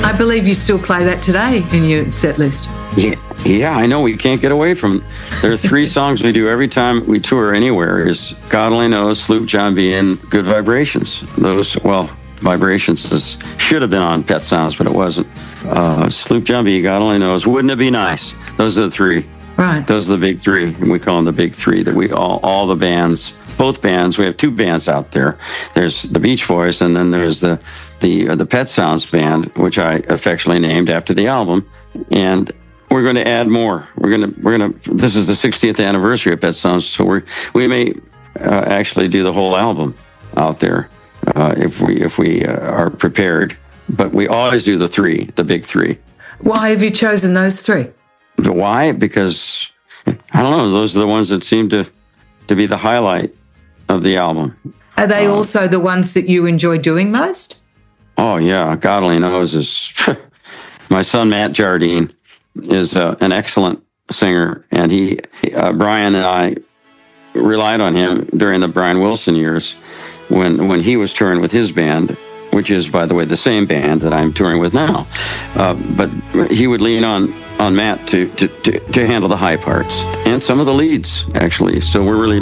I believe you still play that today in your set list. Yeah, I know. We can't get away from it. There are 3 songs we do every time we tour anywhere is God Only Knows, Sloop John B, and Good Vibrations. Those, well, Vibrations should have been on Pet Sounds, but it wasn't. Sloop John B, God Only Knows, Wouldn't It Be Nice? Those are the 3. Right. Those are the big 3, and we call them the big 3, that we all the bands, both bands, we have 2 bands out there. There's the Beach Boys, and then there's the Pet Sounds band, which I affectionately named after the album. And we're going to add more. This is the 60th anniversary of Pet Sounds, so we may actually do the whole album out there if we are prepared. But we always do the big 3. Why have you chosen those 3? Why? Because, I don't know, those are the ones that seem to be the highlight of the album. Are they also the ones that you enjoy doing most? Oh, yeah. God Only Knows is... My son, Matt Jardine, is an excellent singer, and Brian and I relied on him during the Brian Wilson years when he was touring with his band, which is, by the way, the same band that I'm touring with now. But he would lean on Matt to handle the high parts and some of the leads, actually. So we're really